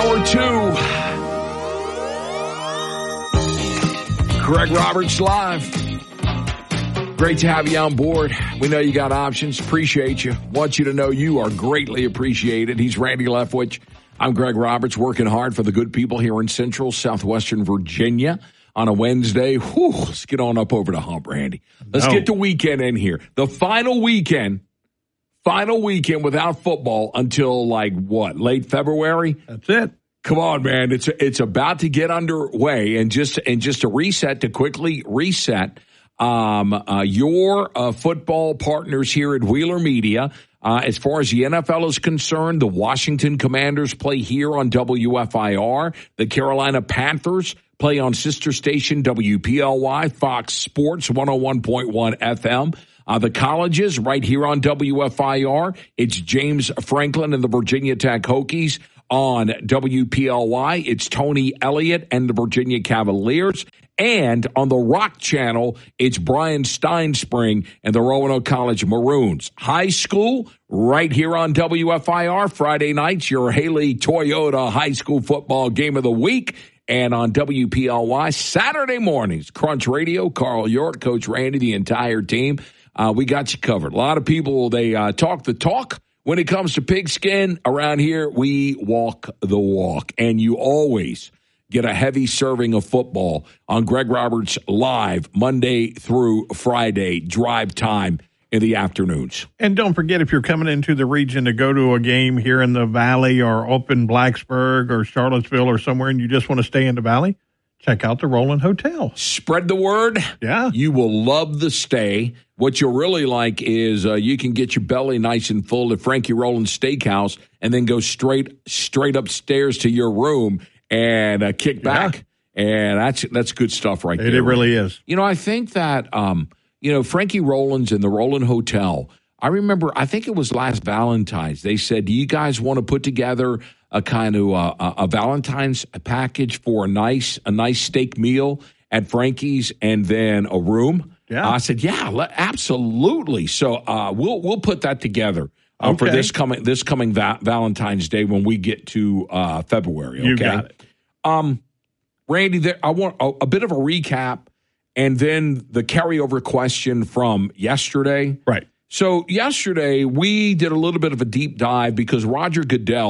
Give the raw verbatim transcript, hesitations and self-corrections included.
hour two. Greg Roberts live. Great to have you on board. We know you got options. Appreciate you. Want you to know you are greatly appreciated. He's Randy Leftwich. I'm Greg Roberts, working hard for the good people here in Central, Southwestern Virginia on a Wednesday. Whew, let's get on up over the hump, Randy. Let's no. get the weekend in here. The final weekend, final weekend without football until like what, late February? That's it. Come on, man. It's it's about to get underway, and just and just to reset, to quickly reset. Um, uh, your uh, football partners here at Wheeler Media. Uh, as far as the N F L is concerned, the Washington Commanders play here on W F I R. The Carolina Panthers play on sister station W P L Y, Fox Sports one oh one point one F M. Uh, the colleges right here on W F I R. It's James Franklin and the Virginia Tech Hokies. On W P L Y, it's Tony Elliott and the Virginia Cavaliers. And on the Rock Channel, it's Brian Steinspring and the Roanoke College Maroons. High school, right here on W F I R. Friday nights, your Haley Toyota High School Football Game of the Week. And on W P L Y, Saturday mornings, Crunch Radio, Carl York, Coach Randy, the entire team. Uh, we got you covered. A lot of people, they uh, talk the talk. When it comes to pigskin, around here, we walk the walk. And you always get a heavy serving of football on Greg Roberts Live, Monday through Friday, drive time in the afternoons. And don't forget, if you're coming into the region to go to a game here in the Valley or up in Blacksburg or Charlottesville or somewhere, and you just want to stay in the Valley, check out the Roland Hotel. Spread the word. Yeah. You will love the stay. What you'll really like is uh, you can get your belly nice and full at Frankie Roland's Steakhouse and then go straight straight upstairs to your room and uh, kick back. Yeah. And that's that's good stuff right it, there. It really is. You know, I think that, um, you know, Frankie Roland's and the Roland Hotel, I remember, I think it was last Valentine's, they said, do you guys want to put together a kind of uh, a, a Valentine's package for a nice a nice steak meal at Frankie's and then a room? Yeah. I said, yeah, let, absolutely. So uh, we'll we'll put that together uh, okay. for this coming this coming va- Valentine's Day when we get to uh, February. Okay? You got it. Um, Randy, there, I want a, a bit of a recap and then the carryover question from yesterday. Right. So yesterday we did a little bit of a deep dive because Roger Goodell